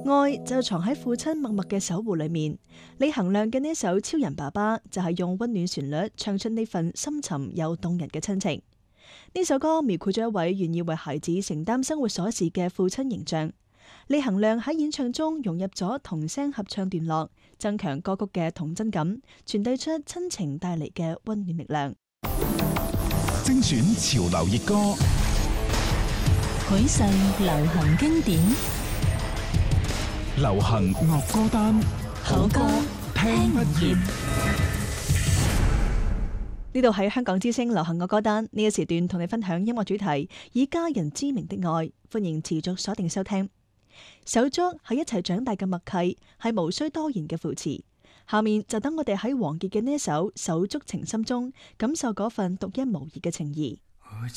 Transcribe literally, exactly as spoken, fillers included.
愛就藏喺父親默默嘅守護裏面。李恒亮嘅呢一首《超人爸爸》就係用溫暖旋律唱出呢份深沉又動人嘅親情。呢首歌描繪咗一位願意為孩子承擔生活瑣事嘅父親形象。李恒亮喺演唱中融入咗童聲合唱段落，增強歌曲嘅童真感，傳遞出親情帶嚟嘅溫暖力量。 精選潮流熱歌， 許世流行經典， 流行樂歌單， 好歌聽唔厭。 呢度係香港之聲流行樂歌單，呢個時段同你分享音樂主題，以家人之名的愛，歡迎持續鎖定收聽。手足係一齊長大嘅默契，係無需多言嘅扶持。下面就等我哋喺王傑嘅呢一首《手足情深》中，感受嗰份獨一無二嘅情誼。